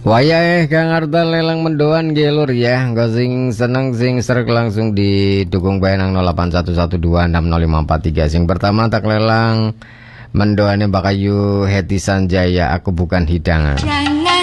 Wayahe Kang Arta lelang mendoan gelur ya. Engko sing seneng sing serek langsung didukung bae nang 0811260543. Sing pertama tak lelang mendoane Mbak Ayu Heti Sanjaya, aku bukan hidangan.